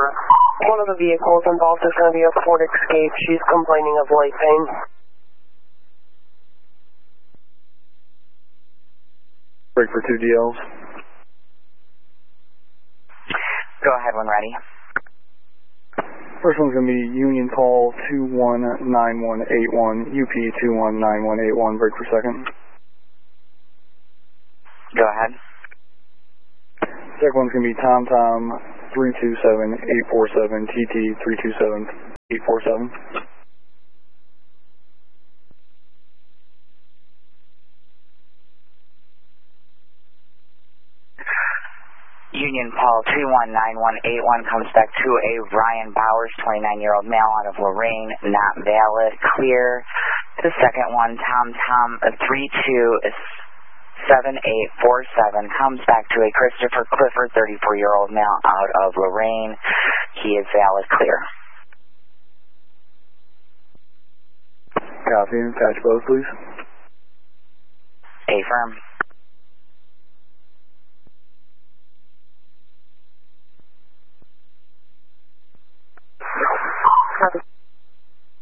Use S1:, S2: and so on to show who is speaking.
S1: One of the vehicles involved is going to be a Ford Escape. She's complaining of leg pain.
S2: Break for 2 DLs.
S3: Go ahead when ready.
S2: First one's going to be Union Call 219181, UP 219181, break for second.
S3: Go ahead.
S2: Second one's going to be TomTom 327847, TT 327847.
S3: Union Paul 219181 comes back to a Ryan Bowers, 29-year-old male out of Lorraine, not valid, clear. The second one, TomTom 327847 comes back to a Christopher Clifford, 34-year-old male out of Lorraine. He is valid, clear.
S2: Copy, and patch both, please.
S3: Affirm.